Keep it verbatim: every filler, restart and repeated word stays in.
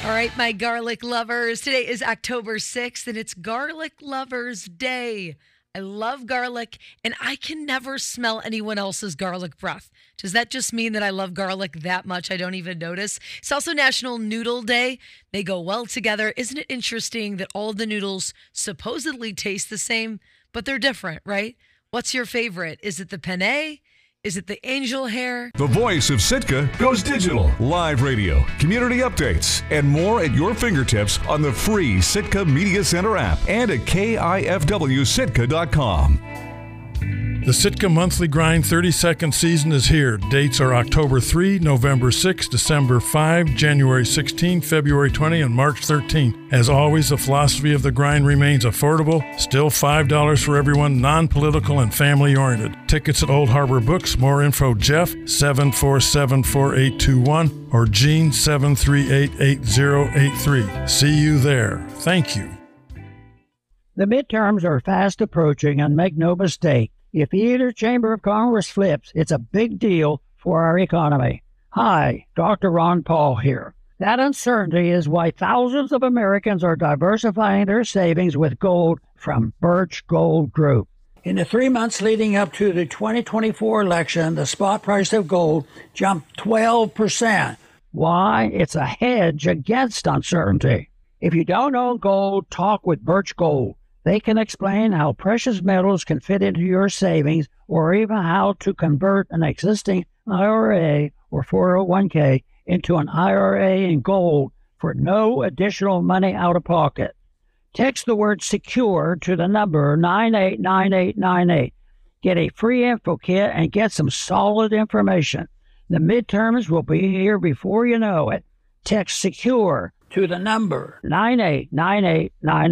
All right, my garlic lovers. Today is October sixth, and it's Garlic Lovers Day. I love garlic, and I can never smell anyone else's garlic breath. Does that just mean that I love garlic that much I don't even notice? It's also National Noodle Day. They go well together. Isn't it interesting that all the noodles supposedly taste the same, but they're different, right? What's your favorite? Is it the penne? Is it the angel hair? The voice of Sitka goes digital. Live radio, community updates, and more at your fingertips on the free Sitka Media Center app and at K I F W Sitka dot com. The Sitka Monthly Grind thirty-second season is here. Dates are October third, November sixth, December fifth, January sixteenth, February twentieth, and March thirteenth. As always, the philosophy of the grind remains affordable, still five dollars for everyone, non-political and family-oriented. Tickets at Old Harbor Books. More info, Jeff, seven four seven, four eight two one, or Gene, seven three eight, eight zero eight three. See you there. Thank you. The midterms are fast approaching, and make no mistake, if either chamber of Congress flips, it's a big deal for our economy. Hi, Doctor Ron Paul here. That uncertainty is why thousands of Americans are diversifying their savings with gold from Birch Gold Group. In the three months leading up to the twenty twenty-four election, the spot price of gold jumped twelve percent. Why? It's a hedge against uncertainty. If you don't own gold, talk with Birch Gold. They can explain how precious metals can fit into your savings, or even how to convert an existing I R A or four oh one k into an I R A in gold for no additional money out of pocket. Text the word SECURE to the number nine eight nine eight nine eight. Get a free info kit and get some solid information. The midterms will be here before you know it. Text SECURE to the number nine eight nine eight nine eight.